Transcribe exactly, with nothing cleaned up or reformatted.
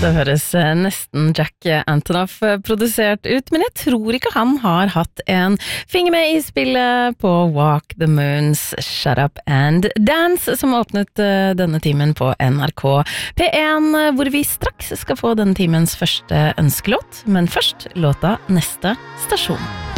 Det høres nesten Jack Antonoff produsert ut, men jeg tror ikke han har hatt en finger med i spillet på Walk the Moons Shut Up and Dance, som åpnet denne timen på N R K P en, hvor vi straks skal få denne timens første ønskelåt, men først låta Neste Stasjon.